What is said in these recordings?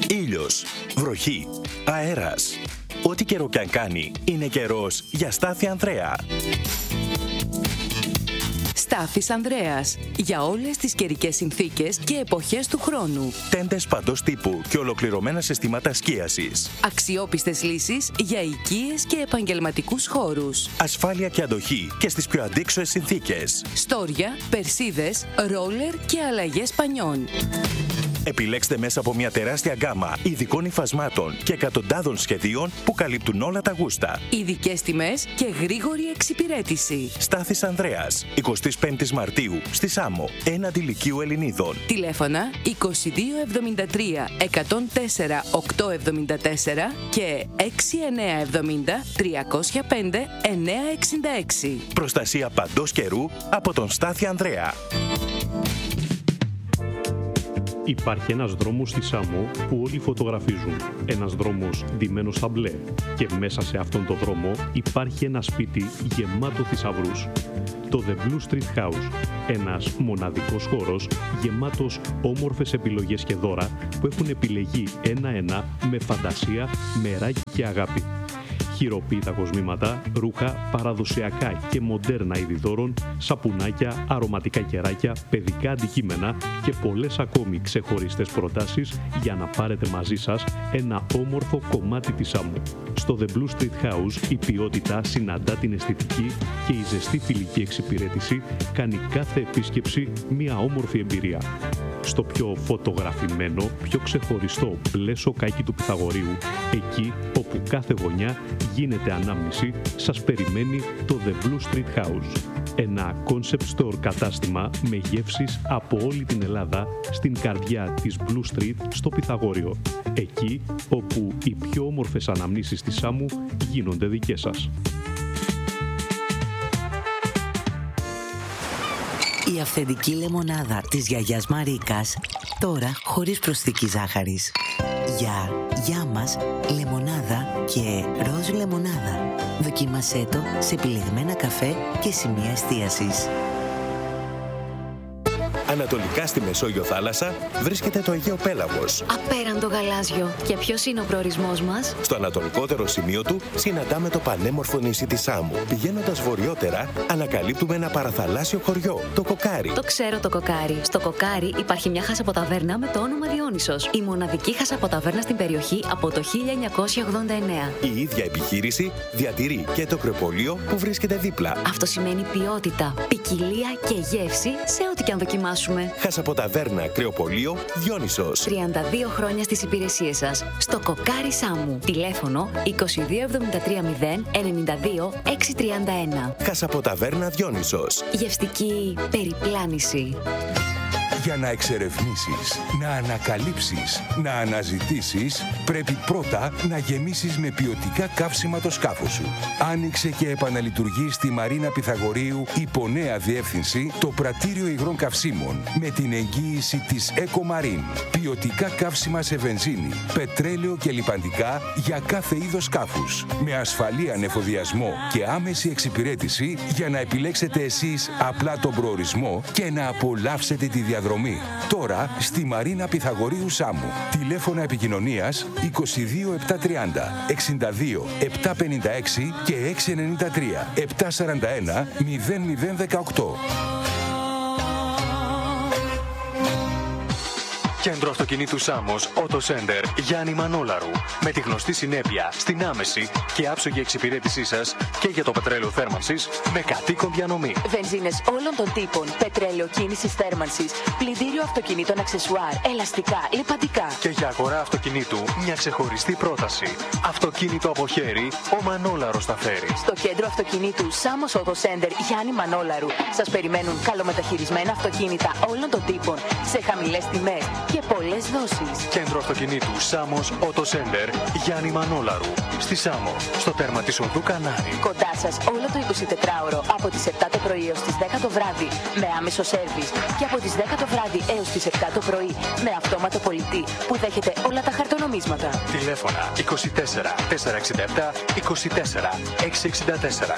Ήλιος, βροχή, αέρας. Ό,τι καιρό κι αν κάνει, είναι καιρός για Στάθη Ανδρέα. Στάθης Ανδρέας. Για όλες τις καιρικές συνθήκες και εποχές του χρόνου. Τέντες παντός τύπου και ολοκληρωμένα συστήματα σκίασης. Αξιόπιστες λύσεις για οικίες και επαγγελματικούς χώρους. Ασφάλεια και αντοχή και στις πιο αντίξωες συνθήκες. Στόρια, περσίδες, ρόλερ και αλλαγές πανιών. Επιλέξτε μέσα από μια τεράστια γκάμα ειδικών υφασμάτων και εκατοντάδων σχεδίων που καλύπτουν όλα τα γούστα. Ειδικές τιμές και γρήγορη εξυπηρέτηση. Στάθης Ανδρέας, 25 Μαρτίου, στη Σάμο, έναντι Λυκείου Ελληνίδων. Τηλέφωνα 2273 104 874 και 6970 305 966. Προστασία παντός καιρού από τον Στάθη Ανδρέα. Υπάρχει ένας δρόμος στη Σάμο που όλοι φωτογραφίζουν. Ένας δρόμος ντυμένος στα μπλε. Και μέσα σε αυτόν τον δρόμο υπάρχει ένα σπίτι γεμάτο θησαυρούς. Το The Blue Street House. Ένας μοναδικός χώρος γεμάτος όμορφες επιλογές και δώρα που έχουν επιλεγεί ένα-ένα με φαντασία, μεράκι και αγάπη. Χειροποίητα κοσμήματα, ρούχα, παραδοσιακά και μοντέρνα είδη δώρων, σαπουνάκια, αρωματικά κεράκια, παιδικά αντικείμενα και πολλές ακόμη ξεχωριστές προτάσεις για να πάρετε μαζί σας ένα όμορφο κομμάτι της Σάμου. Στο The Blue Street House η ποιότητα συναντά την αισθητική και η ζεστή φιλική εξυπηρέτηση κάνει κάθε επίσκεψη μια όμορφη εμπειρία. Στο πιο φωτογραφημένο, πιο ξεχωριστό μπλε σοκάκι του Πυθαγορείου, εκεί όπου κάθε γωνιά γίνεται ανάμνηση, σας περιμένει το The Blue Street House. Ένα concept store κατάστημα με γεύσεις από όλη την Ελλάδα στην καρδιά της Blue Street στο Πυθαγόριο. Εκεί όπου οι πιο όμορφες αναμνήσεις της Σάμου γίνονται δικές σας. Η αυθεντική λεμονάδα της γιαγιάς Μαρίκας, τώρα χωρίς προσθήκη ζάχαρης. Για μας, λεμονάδα και ροζ λεμονάδα. Δοκίμασέ το σε επιλεγμένα καφέ και σημεία εστίασης. Ανατολικά στη Μεσόγειο θάλασσα βρίσκεται το Αιγαίο Πέλαγος. Απέραντο γαλάζιο. Και ποιος είναι ο προορισμός μας? Στο ανατολικότερο σημείο του συναντάμε το πανέμορφο νησί της Σάμου. Πηγαίνοντας βορειότερα, ανακαλύπτουμε ένα παραθαλάσσιο χωριό, το Κοκάρι. Το ξέρω το Κοκάρι. Στο Κοκάρι υπάρχει μια χασαποταβέρνα με το όνομα Διόνυσος. Η μοναδική χασαποταβέρνα στην περιοχή από το 1989. Η ίδια επιχείρηση διατηρεί και το κρεοπολείο που βρίσκεται δίπλα. Αυτό σημαίνει ποιότητα, ποικιλία και γεύση σε ό,τι και αν δοκιμάσουμε. Χασαποταβέρνα κρεοπολείο Διόνυσος. 32 χρόνια στις υπηρεσίες σας. Στο Κοκάρι Σάμου. Τηλέφωνο 2273 0 92 631. Χασαποταβέρνα Διόνυσος. Γευστική περιπλάνηση. Για να εξερευνήσεις, να ανακαλύψεις, να αναζητήσεις, πρέπει πρώτα να γεμίσεις με ποιοτικά καύσιμα το σκάφος σου. Άνοιξε και επαναλειτουργεί στη Μαρίνα Πυθαγορείου υπό νέα διεύθυνση το πρατήριο υγρών καυσίμων με την εγγύηση της Ecomarine. Ποιοτικά καύσιμα σε βενζίνη, πετρέλαιο και λιπαντικά για κάθε είδος σκάφους. Με ασφαλή ανεφοδιασμό και άμεση εξυπηρέτηση για να επιλέξετε εσείς απλά τον προορισμό και να απολαύσετε τη διαδρομή. Τώρα στη Μαρίνα Πυθαγορείου Σάμου. Τηλέφωνα επικοινωνίας 22 730 62 756 και 693 741 0018. Κέντρο αυτοκινήτου Σάμος Auto Center Γιάννη Μανόλαρου. Με τη γνωστή συνέπεια στην άμεση και άψογη εξυπηρέτησή σας και για το πετρέλαιο θέρμανσης με κατοίκον διανομή. Βενζίνες όλων των τύπων, πετρέλαιο κίνησης θέρμανσης, πλυντήριο αυτοκινήτων αξεσουάρ, ελαστικά, λιπαντικά. Και για αγορά αυτοκινήτου μια ξεχωριστή πρόταση. Αυτοκίνητο από χέρι, ο Μανόλαρος τα φέρει. Στο κέντρο αυτοκινήτου Σάμος Auto Center Γιάννη Μανόλαρου σας περιμένουν καλομεταχειρισμένα αυτοκίνητα όλων των τύπων σε χαμηλές τιμές και πολλές δόσεις. Κέντρο αυτοκινήτου Σάμος Auto Center Γιάννη Μανόλαρου. Στη Σάμο, στο τέρμα της οδού Κανάρη. Κοντά σας όλο το 24ωρο από τις 7 το πρωί έως τις 10 το βράδυ με άμεσο σέρβις και από τις 10 το βράδυ έως τις 7 το πρωί με αυτόματο πολιτή που δέχεται όλα τα χαρτονομίσματα. Τηλέφωνα 24 467 24 664.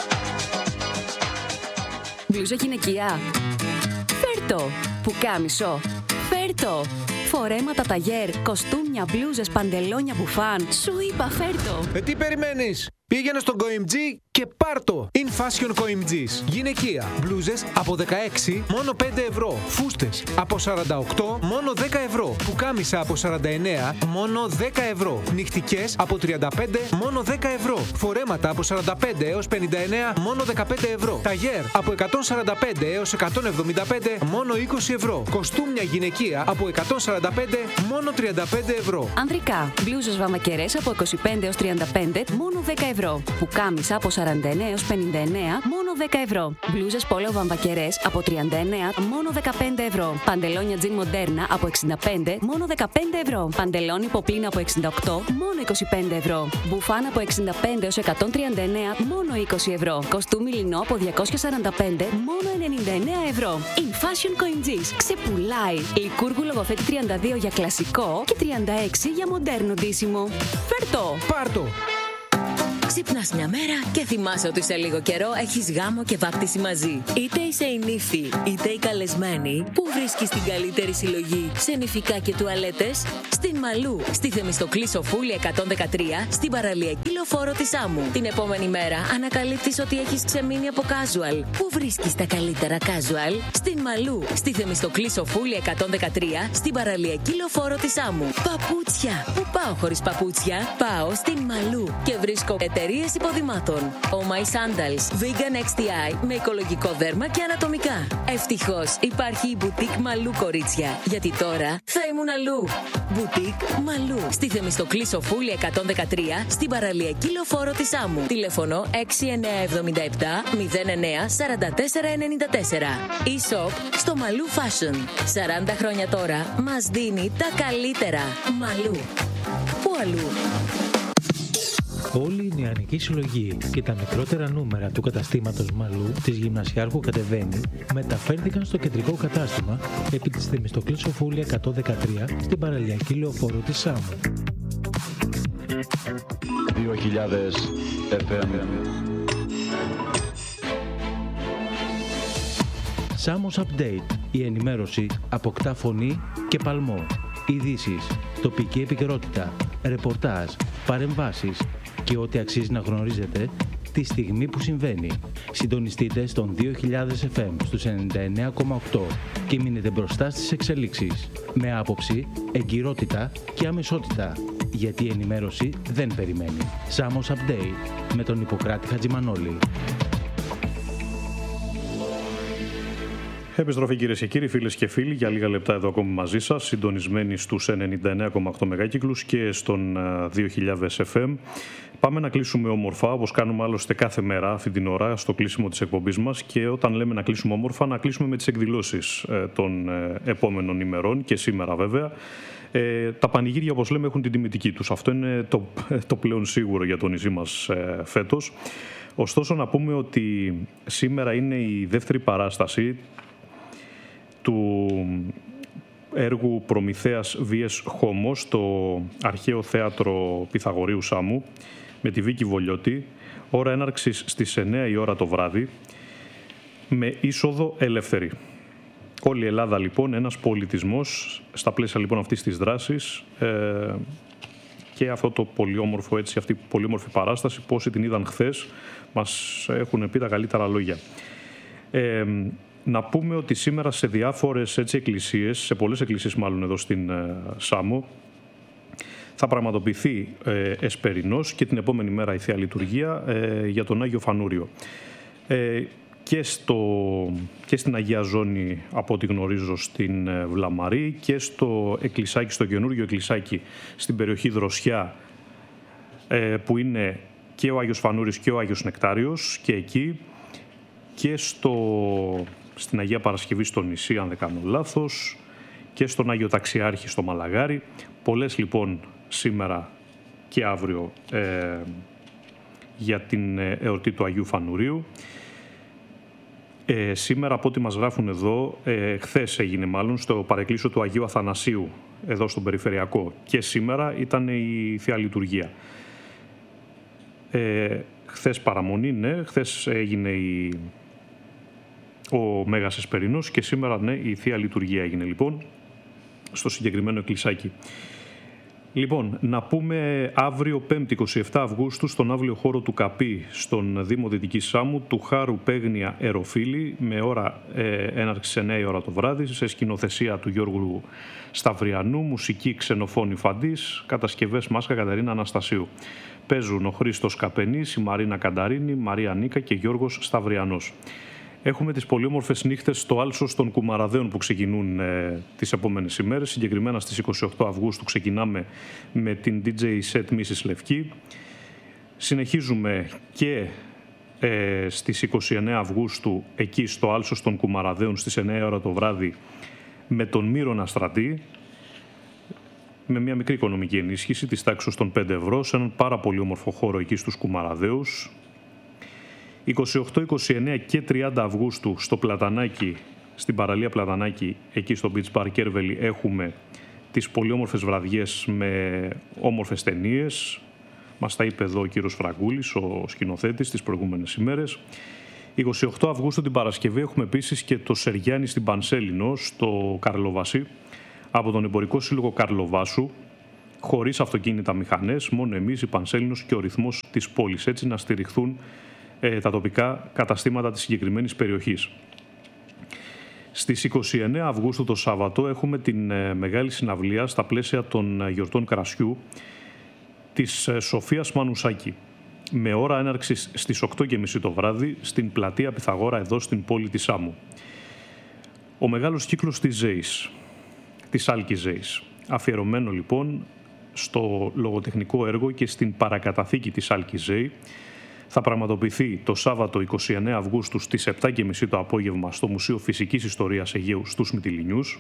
Μπλούζα γυναικεία. Φέρτο. Πουκάμισο. Φέρτο. Φορέματα ταγέρ, κοστούμια, μπλούζες, παντελόνια, μπουφάν. Σου είπα, φέρτο. Τι περιμένεις? Πήγαινε στον COIMG και πάρτο! In Fashion COIMG's. Γυναικεία. Μπλούζες από 16 μόνο 5 ευρώ. Φούστες από 48 μόνο 10 ευρώ. Πουκάμισα από 49 μόνο 10 ευρώ. Νυχτικές από 35 μόνο 10 ευρώ. Φορέματα από 45 έως 59 μόνο 15 ευρώ. Ταγέρ από 145 έως 175 μόνο 20 ευρώ. Κοστούμια γυναικεία από 145 μόνο 35 ευρώ. Ανδρικά. Μπλούζες βαμακερές από 25 έως 35 μόνο 10 ευρώ. Πουκάμισα από 49 έως 59 μόνο 10 ευρώ. Μπλούζες πόλο βαμβακερές από 39 μόνο 15 ευρώ. Παντελόνια τζιν μοντέρνα από 65 μόνο 15 ευρώ. Παντελόνι ποπλίνα από 68 μόνο 25 ευρώ. Μπουφάν από 65 έως 139 μόνο 20 ευρώ. Κοστούμι λινό από 245 μόνο 99 ευρώ. In Fashion COIMG's. Ξεπουλάει. Λικούργου λογοθέτη 32 για κλασικό και 36 για μοντέρνο ντύσιμο. Φέρτο! Πάρτο! Ξυπνάς μια μέρα και θυμάσαι ότι σε λίγο καιρό έχεις γάμο και βάπτιση μαζί. Είτε είσαι η νύφη, είτε η καλεσμένη, που βρίσκεις την καλύτερη συλλογή σε νηφικά και τουαλέτες? Στην Μαλού, στη Θεμιστοκλή Σοφούλη 113, στην παραλιακή λεωφόρο της Άμμου. Την επόμενη μέρα ανακαλύπτεις ότι έχεις ξεμείνει από casual. Πού βρίσκεις τα καλύτερα casual? Στην Μαλού, στη Θεμιστοκλή Σοφούλη 113, στην παραλιακή λεωφόρο της Άμμου. Παπούτσια! Πού πάω χωρίς παπούτσια? Πάω στην Μαλού και βρίσκω εταιρείες υποδημάτων. Oh My Sandals, Vegan XTI με οικολογικό δέρμα και ανατομικά. Ευτυχώς υπάρχει η Boutique Μαλού, κορίτσια, γιατί τώρα θα ήμουν αλλού. Boutique Μαλού, στη Θεμιστοκλή Σοφούλη 113, στην παραλιακή λεωφόρο της Άμμου. Τηλέφωνο 6977 09 4494. E-shop στο Μαλού Fashion. 40 χρόνια τώρα μας δίνει τα καλύτερα. Μαλού. Πού αλλού? Όλη η νεανική συλλογή και τα μικρότερα νούμερα του καταστήματος Μαλού της Γυμνασιάρχου Κατεβαίνει μεταφέρθηκαν στο κεντρικό κατάστημα επί της Θεμιστοκλής Σοφούλη 113 στην παραλιακή λεωφόρο της Άμμου. 2000 FM. Σάμος Update. Η ενημέρωση αποκτά φωνή και παλμό. Ειδήσεις, τοπική επικαιρότητα, ρεπορτάζ, παρεμβάσεις και ό,τι αξίζει να γνωρίζετε τη στιγμή που συμβαίνει. Συντονιστείτε στον 2000 FM στους 99,8 και μείνετε μπροστά στις εξελίξεις. Με άποψη, εγκυρότητα και αμεσότητα. Γιατί η ενημέρωση δεν περιμένει. Σάμος Update με τον Ιπποκράτη Χατζημανόλη. Επιστροφή κυρίες και κύριοι, φίλες και φίλοι, για λίγα λεπτά εδώ ακόμη μαζί σας, συντονισμένοι στους 99,8 μεγάκυκλους και στον 2000 FM. Πάμε να κλείσουμε όμορφα, όπως κάνουμε άλλωστε κάθε μέρα αυτή την ώρα στο κλείσιμο της εκπομπής μας, και όταν λέμε να κλείσουμε όμορφα, να κλείσουμε με τις εκδηλώσεις των επόμενων ημερών και σήμερα βέβαια. Τα πανηγύρια, όπως λέμε, έχουν την τιμητική τους. Αυτό είναι το πλέον σίγουρο για το νησί μας φέτος. Ωστόσο, να πούμε ότι σήμερα είναι η δεύτερη παράσταση του έργου Προμηθέας Βίες Χόμος στο αρχαίο θέατρο Πυθαγορείου Σάμου με τη Βίκη Βολιώτη, ώρα έναρξης στις 9 η ώρα το βράδυ, με είσοδο ελεύθερη. Όλη η Ελλάδα λοιπόν, ένας πολιτισμός στα πλαίσια λοιπόν αυτής της δράσης, και αυτό το πολύ όμορφο, έτσι, αυτή η πολύ όμορφη παράσταση, πόσοι την είδαν χθες, μας έχουν πει τα καλύτερα λόγια. Να πούμε ότι σήμερα σε διάφορες εκκλησίες, σε πολλές εκκλησίες μάλλον εδώ στην Σάμο, θα πραγματοποιηθεί εσπερινός και την επόμενη μέρα η Θεία Λειτουργία για τον Άγιο Φανούριο. Και στην Αγία Ζώνη, από ό,τι γνωρίζω, στην Βλαμαρή, και στο εκκλησάκι, στο καινούργιο εκκλησάκι στην περιοχή Δροσιά, που είναι και ο Άγιος Φανούριος και ο Άγιος Νεκτάριος, και εκεί, και στην Αγία Παρασκευή στο νησί, αν δεν κάνω λάθος, και στον Άγιο Ταξιάρχη στο Μαλαγάρι. Πολλές λοιπόν σήμερα και αύριο για την εορτή του Αγίου Φανουρίου. Σήμερα, από ό,τι μας γράφουν εδώ, χθες έγινε μάλλον στο παρεκκλήσιο του Αγίου Αθανασίου, εδώ στον Περιφερειακό, και σήμερα ήταν η Θεία Λειτουργία. Χθες παραμονή, ναι, χθες έγινε ο Μέγας Εσπερινός και σήμερα, ναι, η Θεία Λειτουργία έγινε λοιπόν. στο συγκεκριμένο εκκλησάκι. Λοιπόν, να πούμε αύριο 5η 27 Αυγούστου στον αύλιο χώρο του Καπί στον Δήμο Δυτικής Σάμου του Χάρου Παίγνια Εροφίλη με ώρα έναρξη 9 η ώρα το βράδυ σε σκηνοθεσία του Γιώργου Σταυριανού, μουσική Ξενοφώνη Φαντής, κατασκευές Μάσκα Κατερίνα Αναστασίου. Παίζουν ο Χρήστος Καπενής, η Μαρίνα Κανταρίνη, Μαρία Νίκα και Γιώργος Σταυριανός. Έχουμε τις πολύ όμορφες νύχτες στο Άλσος των Κουμαραδέων που ξεκινούν τις επόμενες ημέρες. Συγκεκριμένα στις 28 Αυγούστου ξεκινάμε με την DJ set Mrs. Λευκή. Συνεχίζουμε και στις 29 Αυγούστου εκεί στο Άλσος των Κουμαραδέων στις 9 ώρα το βράδυ με τον Μύρονα Στρατή, με μια μικρή οικονομική ενίσχυση της τάξης των 5 ευρώ σε έναν πάρα πολύ όμορφο χώρο εκεί στους Κουμαραδέους. 28, 29 και 30 Αυγούστου στο Πλατανάκι, στην παραλία Πλατανάκι, εκεί στο Beach Bar Κέρβελη, έχουμε τις πολύ όμορφες βραδιές με όμορφες ταινίες. Μας τα είπε εδώ ο κύριος Φραγκούλης, ο σκηνοθέτης, τις προηγούμενες ημέρες. 28 Αυγούστου την Παρασκευή έχουμε επίσης και το Σεργιάννη στην Πανσέλινο, στο Καρλοβασί, από τον Εμπορικό Σύλλογο Καρλοβάσου, χωρίς αυτοκίνητα μηχανές, μόνο εμείς, η Πανσέλινος και ο ρυθμός της πόλης, έτσι να στηριχθούν τα τοπικά καταστήματα της συγκεκριμένης περιοχής. Στις 29 Αυγούστου το Σάββατο έχουμε την μεγάλη συναυλία στα πλαίσια των γιορτών Κρασιού της Σοφίας Μανουσάκη, με ώρα έναρξης στις 8.30 το βράδυ στην πλατεία Πυθαγόρα εδώ στην πόλη της Σάμου. Ο μεγάλος κύκλος της ΖΕΙΣ, της Άλκης ΖΕΙΣ, αφιερωμένο λοιπόν στο λογοτεχνικό έργο και στην παρακαταθήκη της Άλκης ΖΕΙ, θα πραγματοποιηθεί το Σάββατο 29 Αυγούστου στις 7.30 το απόγευμα στο Μουσείο Φυσικής Ιστορίας Αιγαίου στους Μυτιληνιούς.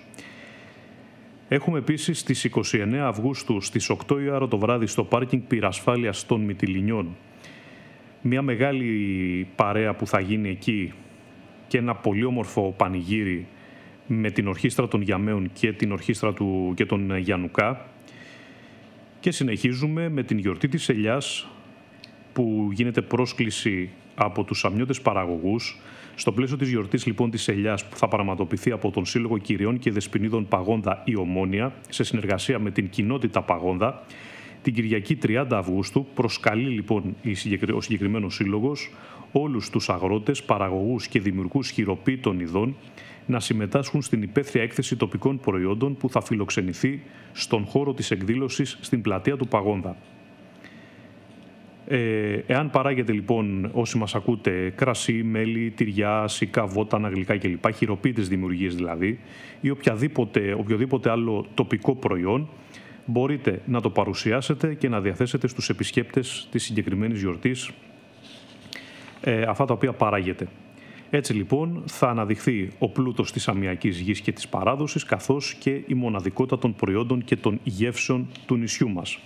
Έχουμε επίσης στις 29 Αυγούστου στις 8 η ώρα το βράδυ στο πάρκινγκ πυρασφάλειας των Μυτιληνιών μια μεγάλη παρέα που θα γίνει εκεί και ένα πολύ όμορφο πανηγύρι με την ορχήστρα των Γιαμαίων και την ορχήστρα και των Γιαννουκά. Και συνεχίζουμε με την γιορτή της Ελιάς, που γίνεται πρόσκληση από τους Σαμιώτες παραγωγούς. Στο πλαίσιο της γιορτής λοιπόν της Ελιάς, που θα πραγματοποιηθεί από τον Σύλλογο Κυριών και Δεσποινίδων Παγόνδα η Ομόνια, σε συνεργασία με την κοινότητα Παγόνδα, την Κυριακή 30 Αυγούστου προσκαλεί λοιπόν ο συγκεκριμένος σύλλογος όλους τους αγρότες, παραγωγούς και δημιουργούς χειροποίητων ειδών να συμμετάσχουν στην υπαίθρια έκθεση τοπικών προϊόντων που θα φιλοξενηθεί στον χώρο της εκδήλωσης στην πλατεία του Παγόνδα. Εάν παράγετε λοιπόν, όσοι μας ακούτε, κρασί, μέλι, τυριά, σικά, βότανα, γλυκά κλπ, χειροποίητες δημιουργίες δηλαδή, ή οποιοδήποτε άλλο τοπικό προϊόν, μπορείτε να το παρουσιάσετε και να διαθέσετε στους επισκέπτες της συγκεκριμένης γιορτής αυτά τα οποία παράγετε. Έτσι λοιπόν θα αναδειχθεί ο πλούτος της αμμιακής γης και της παράδοσης, καθώς και η μοναδικότητα των προϊόντων και των γεύσεων του νησιού μας.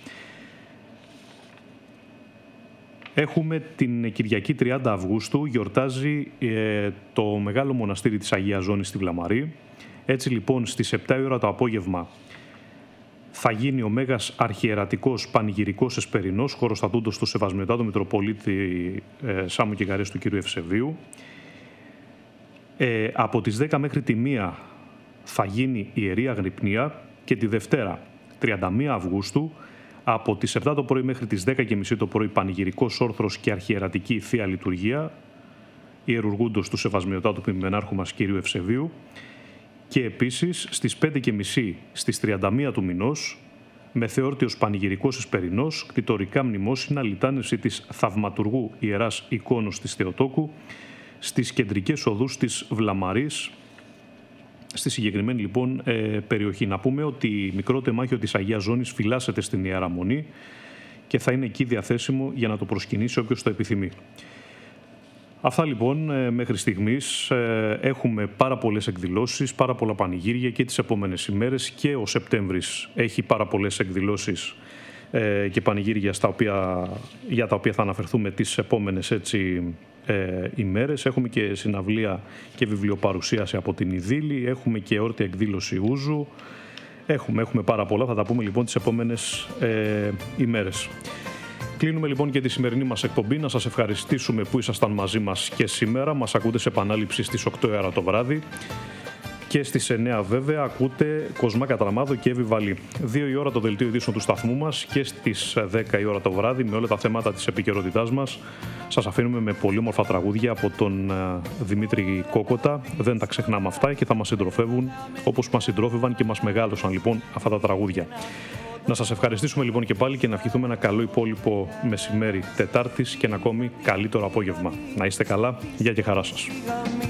Έχουμε την Κυριακή 30 Αυγούστου, γιορτάζει το Μεγάλο Μοναστήρι της Αγίας Ζώνης στη Βλαμαρή. Έτσι λοιπόν στις 7 η ώρα το απόγευμα θα γίνει ο Μέγας Αρχιερατικός Πανηγυρικός Εσπερινός, χωροστατούντος του Σεβασμιωτάτου Μητροπολίτη Σάμου και Γαρές του κ. Ευσεβίου. Από τις 10 μέχρι τη 1 θα γίνει η Ιερή Αγρυπνία και τη Δευτέρα 31 Αυγούστου από τις 7 το πρωί μέχρι τις 10.30 το πρωί πανηγυρικός όρθρος και αρχιερατική Θεία Λειτουργία ιερουργούντος του Σεβασμιωτάτου Ποιμενάρχου μας κ. Ευσεβίου, και επίσης στις 5.30 στις 31 του μηνός με θεόρτιος πανηγυρικός εσπερινός, κτητορικά μνημόσυνα, λιτάνευση της Θαυματουργού Ιεράς Εικόνος της Θεοτόκου στις κεντρικές οδούς της Βλαμαρής, στη συγκεκριμένη λοιπόν περιοχή. Να πούμε ότι μικρό τεμάχιο της Αγίας Ζώνης φυλάσσεται στην Ιερά Μονή και θα είναι εκεί διαθέσιμο για να το προσκυνήσει όποιος το επιθυμεί. Αυτά λοιπόν μέχρι στιγμής. Έχουμε πάρα πολλές εκδηλώσεις, πάρα πολλά πανηγύρια και τις επόμενες ημέρες, και ο Σεπτέμβρης έχει πάρα πολλές εκδηλώσεις και πανηγύρια για τα οποία θα αναφερθούμε τις επόμενες ημέρες. Έχουμε και συναυλία και βιβλιοπαρουσίαση από την Ιδίλη, έχουμε και όρτια εκδήλωση Ούζου, έχουμε πάρα πολλά, θα τα πούμε λοιπόν τις επόμενες ημέρες. Κλείνουμε λοιπόν και τη σημερινή μας εκπομπή. Να σας ευχαριστήσουμε που ήσασταν μαζί μας και σήμερα. Μας ακούτε σε επανάληψη στις 8 ώρα το βράδυ. Και στις 9 βέβαια ακούτε Κοσμά Κατραμάδο και Εύη Βαλή. 2 η ώρα το δελτίο ειδήσεων του σταθμού μας και στις 10 η ώρα το βράδυ με όλα τα θέματα της επικαιρότητάς μας. Σας αφήνουμε με πολύ όμορφα τραγούδια από τον Δημήτρη Κόκοτα. Δεν τα ξεχνάμε αυτά και θα μας συντροφεύουν όπως μας συντρόφευαν και μας μεγάλωσαν λοιπόν αυτά τα τραγούδια. Να σας ευχαριστήσουμε λοιπόν και πάλι και να ευχηθούμε ένα καλό υπόλοιπο μεσημέρι Τετάρτης και ένα ακόμη καλύτερο απόγευμα. Να είστε καλά, γεια και χαρά σας.